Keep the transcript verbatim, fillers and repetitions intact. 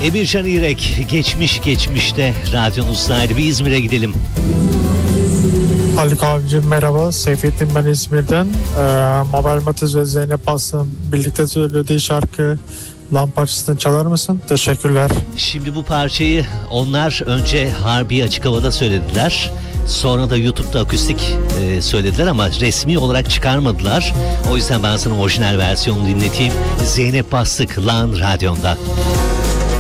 Emircan İrek, geçmiş geçmişte radyonuzdaydı. Bir İzmir'e gidelim. Haluk abicim merhaba. Seyfettin ben İzmir'den. Ee, Mabel Matiz ve Zeynep Aslı'nın birlikte söylediği şarkı Lan parçasını çalar mısın? Teşekkürler. Şimdi bu parçayı onlar önce Harbi Açık Hava'da söylediler. Sonra da YouTube'da akustik e, söylediler ama resmi olarak çıkarmadılar. O yüzden ben sana orijinal versiyonunu dinleteyim. Zeynep Bastık, Lan Radyon'da.